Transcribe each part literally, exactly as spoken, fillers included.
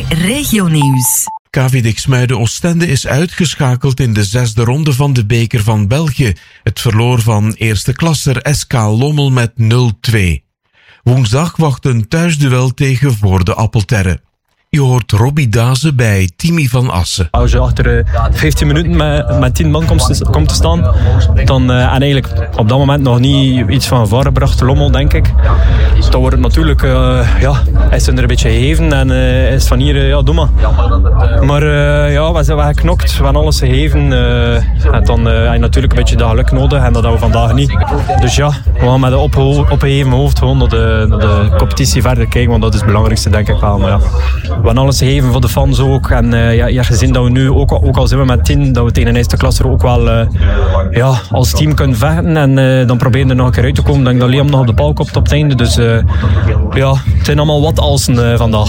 Regionieuws. K V Diksmuide-Oostende is uitgeschakeld in de zesde ronde van de beker van België. Het verloor van eerste klasser S K Lommel met nul twee. Woensdag wacht een thuisduel tegen Voor de Appelterre. Je hoort Robbie Dazen bij Timmy van Assen. Als je achter uh, vijftien minuten met, met tien man komt te, komt te staan, dan uh, en eigenlijk op dat moment nog niet iets van gevaar gebracht, Lommel, denk ik. Dan wordt het natuurlijk, uh, ja, is het er een beetje gegeven en uh, is van hier, uh, ja, doe maar. Maar uh, ja, we zijn geknokt, we hebben alles gegeven. Uh, en dan uh, heb je natuurlijk een beetje dat geluk nodig en dat hebben we vandaag niet. Dus ja, we gaan met een opgeheven opgeheven hoofd gewoon naar de, naar de competitie verder kijken, want dat is het belangrijkste, denk ik wel. Maar ja, we hebben alles gegeven voor de fans ook. En uh, ja, je hebt gezien dat we nu, ook, ook al zijn we met tien, dat we tegen een eerste klasser ook wel uh, ja, als team kunnen vechten. En uh, dan proberen we er nog een keer uit te komen. Ik denk dat Liam nog op de bal komt op het einde. Dus uh, ja, het zijn allemaal wat alsen uh, vandaag.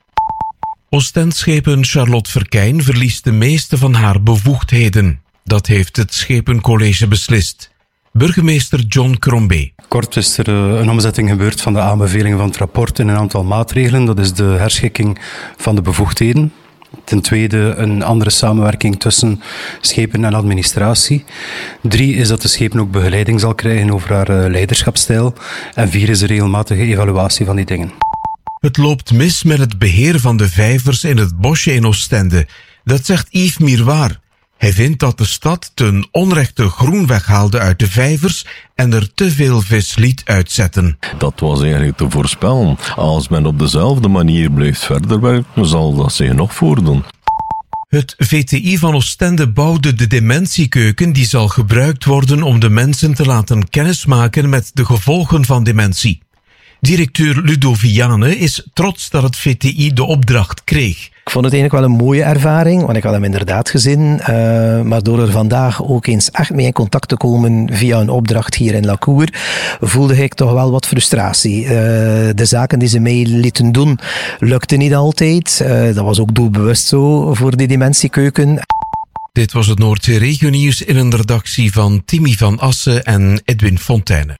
Oostendschepen Charlotte Verkijn verliest de meeste van haar bevoegdheden. Dat heeft het Schepencollege beslist. Burgemeester John Crombie. Kort is er een omzetting gebeurd van de aanbevelingen van het rapport in een aantal maatregelen. Dat is de herschikking van de bevoegdheden. Ten tweede een andere samenwerking tussen schepen en administratie. Drie is dat de schepen ook begeleiding zal krijgen over haar leiderschapsstijl. En vier is de regelmatige evaluatie van die dingen. Het loopt mis met het beheer van de vijvers in het bosje in Oostende. Dat zegt Yves Miroir. Hij vindt dat de stad ten onrechte groen weghaalde uit de vijvers en er te veel vis liet uitzetten. Dat was eigenlijk te voorspellen. Als men op dezelfde manier blijft verder werken, zal dat zich nog voordoen. Het V T I van Oostende bouwde de dementiekeuken die zal gebruikt worden om de mensen te laten kennismaken met de gevolgen van dementie. Directeur Ludo Viane is trots dat het V T I de opdracht kreeg. Ik vond het eigenlijk wel een mooie ervaring, want ik had hem inderdaad gezien. Uh, maar door er vandaag ook eens echt mee in contact te komen via een opdracht hier in Lacour, voelde ik toch wel wat frustratie. Uh, de zaken die ze mee lieten doen, lukten niet altijd. Uh, dat was ook doelbewust zo voor die dementiekeuken. Dit was het Noordzee Regionieuws in een redactie van Timmy van Assen en Edwin Fontijne.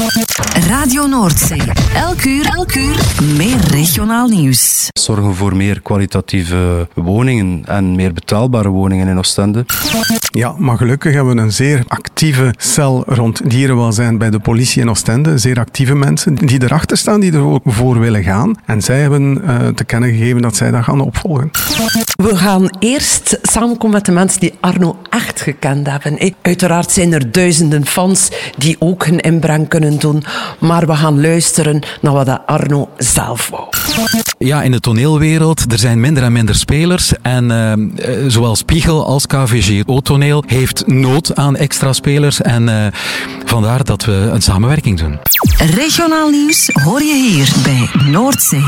Radio Noordzee. Elk uur, elk uur meer regionaal nieuws. Zorgen voor meer kwalitatieve woningen en meer betaalbare woningen in Oostende. Ja, maar gelukkig hebben we een zeer actieve cel rond dierenwelzijn bij de politie in Oostende. Zeer actieve mensen die erachter staan, die er ook voor willen gaan. En zij hebben uh, te kennen gegeven dat zij dat gaan opvolgen. We gaan eerst samenkomen met de mensen die Arno echt gekend hebben. Uiteraard zijn er duizenden fans die ook hun inbreng kunnen doen. Maar we gaan luisteren naar wat Arno zelf wou. Ja, in de toneelwereld, er zijn minder en minder spelers. En uh, zowel Spiegel als K V G O-toneel heeft nood aan extra spelers. En uh, vandaar dat we een samenwerking doen. Regionaal nieuws hoor je hier bij Noordzee.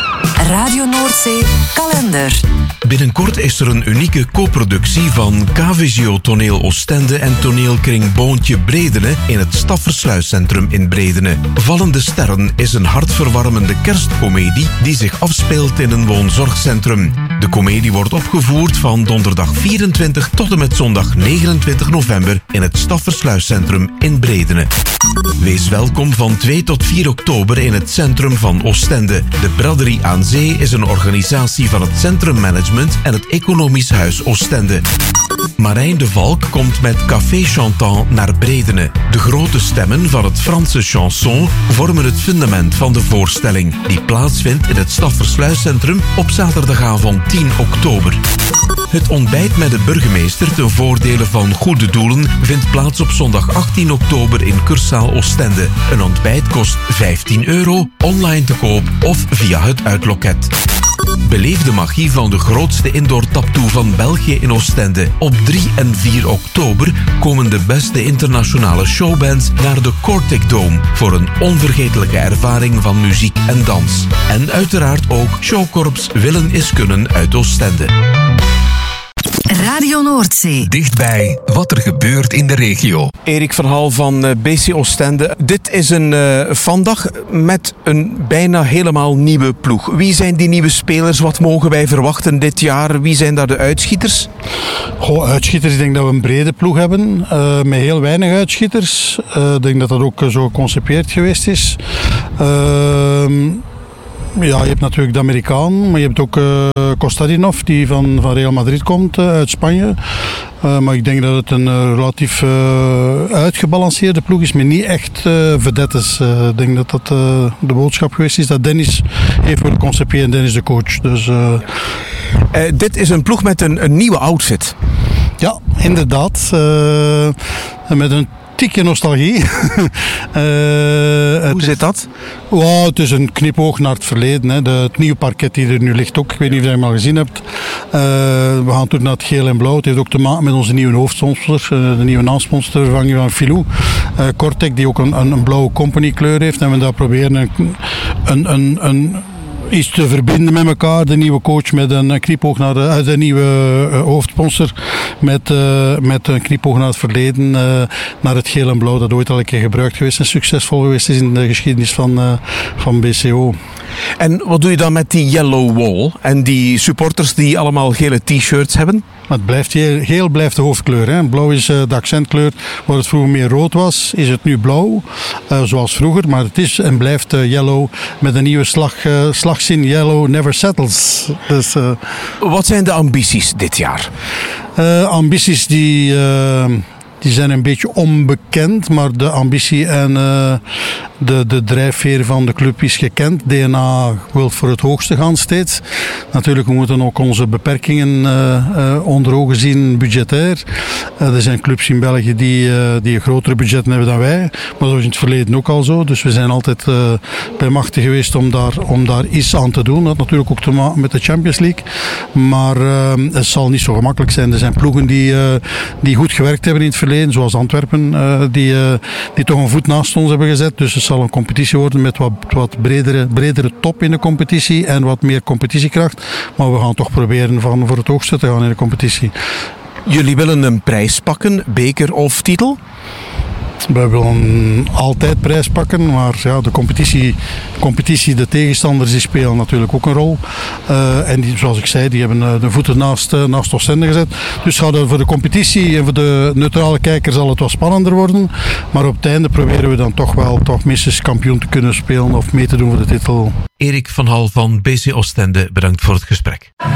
Radio Noordzee kalender. Binnenkort is er een unieke co-productie van K V G O Toneel Oostende en toneelkring Boontje Bredene in het Staffersluiscentrum in Bredene. Vallende Sterren is een hartverwarmende kerstcomedie die zich afspeelt in een woonzorgcentrum. De komedie wordt opgevoerd van donderdag vierentwintig tot en met zondag negenentwintig november in het Staffersluiscentrum in Bredene. Wees welkom van twee tot vier oktober in het centrum van Oostende. De Braderie aan Zee is een organisatie van het Centrummanagement en het Economisch Huis Oostende. Marijn de Valk komt met Café Chantant naar Bredene. De grote stemmen van het Franse chanson vormen het fundament van de voorstelling, die plaatsvindt in het Staffersluiscentrum op zaterdagavond tien oktober. Het ontbijt met de burgemeester ten voordele van goede doelen vindt plaats op zondag achttien oktober in Cursaal Oostende. Een ontbijt kost vijftien euro, online te koop of via het uitloket. Beleef de magie van de grootste indoor taptoe van België in Oostende. Op drie en vier oktober komen de beste internationale showbands naar de Cortic Dome voor een onvergetelijke ervaring van muziek en dans. En uiteraard ook showkorps Willen is Kunnen uit Oostende. Radio Noordzee. Dichtbij wat er gebeurt in de regio. Erik Verhaal van B C Oostende. Dit is een uh, vandag met een bijna helemaal nieuwe ploeg. Wie zijn die nieuwe spelers? Wat mogen wij verwachten dit jaar? Wie zijn daar de uitschieters? Goh, uitschieters, ik denk dat we een brede ploeg hebben. Uh, met heel weinig uitschieters. Uh, ik denk dat dat ook uh, zo geconcepeerd geweest is. Uh, Ja, je hebt natuurlijk de Amerikaan, maar je hebt ook uh, Kostadinov, die van, van Real Madrid komt, uh, uit Spanje. Uh, maar ik denk dat het een uh, relatief uh, uitgebalanceerde ploeg is, maar niet echt uh, vedettes. Uh, ik denk dat dat uh, de boodschap geweest is dat Dennis heeft willen conceperen en Dennis de coach. Dus, uh... Uh, dit is een ploeg met een, een nieuwe outfit. Ja, inderdaad. Uh, met een tikje nostalgie. uh, Hoe zit dat? Wow, het is een knipoog naar het verleden. Hè. De, het nieuwe parket die er nu ligt ook. Ik weet niet of je hem al gezien hebt. Uh, we gaan toen naar het geel en blauw. Het heeft ook te maken met onze nieuwe hoofdsponsor. Uh, de nieuwe naamsponsor vervanging van Filou. Uh, Cortec, die ook een, een, een blauwe company kleur heeft. En we daar proberen een... een, een, een iets te verbinden met elkaar. De nieuwe coach met een knipoog naar de, de nieuwe uh, hoofdsponsor met, uh, met een knipoog naar het verleden, uh, naar het geel en blauw dat ooit al een keer gebruikt geweest en succesvol geweest is in de geschiedenis van, uh, van B C O. En wat doe je dan met die yellow wall en die supporters die allemaal gele t-shirts hebben? Maar het blijft geel, geel blijft de hoofdkleur. Hè. Blauw is uh, de accentkleur. Waar het vroeger meer rood was, is het nu blauw. Uh, zoals vroeger. Maar het is en blijft uh, yellow met een nieuwe slag, uh, slagzin. Yellow never settles. Dus, uh, Wat zijn de ambities dit jaar? Uh, ambities die... Uh, Die zijn een beetje onbekend, maar de ambitie en uh, de, de drijfveer van de club is gekend. D N A wil voor het hoogste gaan steeds. Natuurlijk, we moeten ook onze beperkingen uh, uh, onder ogen zien, budgetair. Uh, er zijn clubs in België die, uh, die een grotere budget hebben dan wij. Maar dat was in het verleden ook al zo. Dus we zijn altijd uh, bij machten geweest om daar, om daar iets aan te doen. Dat had natuurlijk ook te maken met de Champions League. Maar uh, het zal niet zo gemakkelijk zijn. Er zijn ploegen die, uh, die goed gewerkt hebben in het verleden. Zoals Antwerpen, uh, die, uh, die toch een voet naast ons hebben gezet. Dus het zal een competitie worden met wat, wat bredere, bredere top in de competitie en wat meer competitiekracht. Maar we gaan toch proberen van voor het hoogste te gaan in de competitie. Jullie willen een prijs pakken, beker of titel? We willen altijd prijs pakken, maar ja, de competitie, competitie, de tegenstanders die spelen natuurlijk ook een rol. Uh, en die, zoals ik zei, die hebben uh, de voeten naast, uh, naast Oostende gezet. Dus gaat het voor de competitie en voor de neutrale kijker zal het wat spannender worden. Maar op het einde proberen we dan toch wel toch minstens kampioen te kunnen spelen of mee te doen voor de titel. Erik van Hal van B C Oostende, bedankt voor het gesprek.